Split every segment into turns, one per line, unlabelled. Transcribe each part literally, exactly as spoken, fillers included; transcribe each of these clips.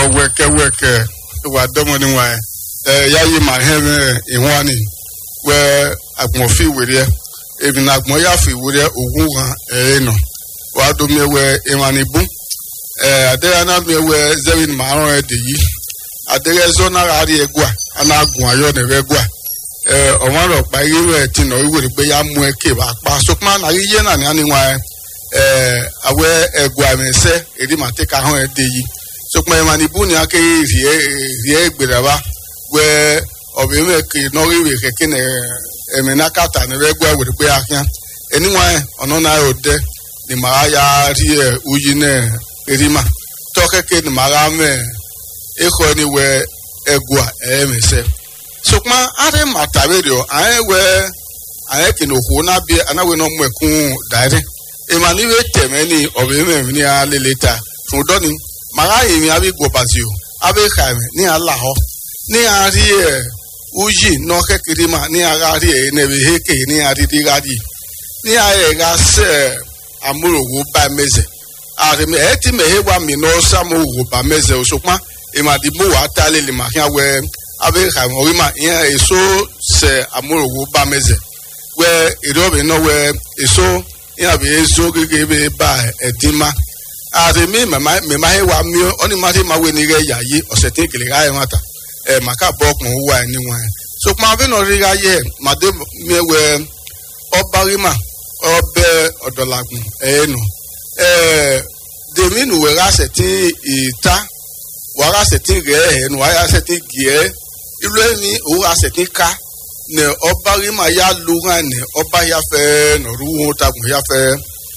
weke weke wa domo ni wa eh ya yi ma he ihwani we agbon fi were ebi na agbon ya fi were ogun kan eh no wa do mi we imani bu eh adere na mi we zewin maron e de yi adere zona ari egua ana agun ayo ne egua eh o ma ro pa iwe ti no iwe pe ya mu eke ba pa sokma na yiye na ni ani wa eh awe egua mi se eri ma te ka hon e de yi sokma imani bu ni ake rie rie egbera we obi me ke no iwe keke ne emena kata ne egua we pe akan eni wa ono na ode ni ma ya rie uyi ne erima to keke ni ma me eko ni we egua emese sokma are mataberio an we an ke no ho na bi ana we no mekun dare emani we temeni obi me ni aleleta fun doni mara yimi abi go pasio abi khaime ni ala ho ni ari e uji no kekiri ma ni ari e ne be heke ni ari di gadi ni aye ga se amuro wo ba meze ari me eti me he wa mi no samu wo ba meze osokma emadi mo wa tale le ma kan we abi khaime o ma yen eso se amuro wo ba meze we irobe no we eso yen be eso gege be ba edima ari mi mama me ma he wa mi oni ma se ma we ni re yayi ose tin kele ga e mata e maka bokun wa ni wan so ma be no ri ga ye ma de me we obarima obe odolagun e no eh de mi nu we ga se tin ita wa ga se tin re e no wa ga se tin gie ilu ni o ga se tin ka ne obarima ya lu ran ne oba ya fe no ru ta gun ya fe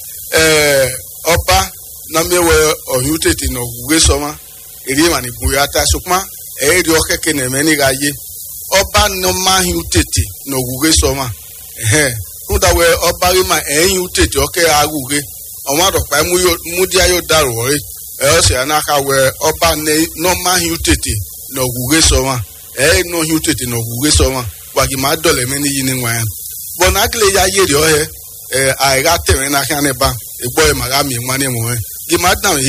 eh oba na mewe ohutete no guwe soma eri ma ni buya ta sukma e ri okeke na meni gaye oba no ma hutete no guwe soma eh nda we oba ri ma e hutete oke aguge awon do pa mu yo mu dia yo daro re e o se anaka we oba ne no ma hutete no guwe soma e no hutete no guwe soma wa gi ma dole meni yini wan bona kle ya ye ri o he eh ai ga tere na kan ne ba egbo e ma ga mi nwa ne mo di madam